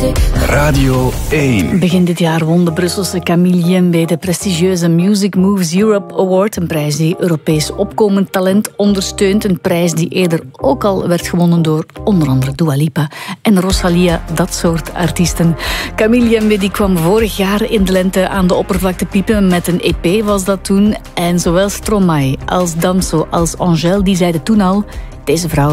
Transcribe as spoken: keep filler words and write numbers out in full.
Radio één. Begin dit jaar won de Brusselse Camille Jembe de prestigieuze Music Moves Europe Award. Een prijs die Europees opkomend talent ondersteunt. Een prijs die eerder ook al werd gewonnen door onder andere Dua Lipa en Rosalia, dat soort artiesten. Camille Jembe die kwam vorig jaar in de lente aan de oppervlakte piepen. Met een E P was dat toen. En zowel Stromae als Damso als Angèle die zeiden toen al: deze vrouw